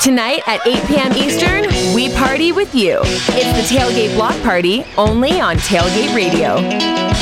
Tonight at 8 p.m. Eastern, we party with you. It's the Tailgate Block Party, only on Tailgate Radio.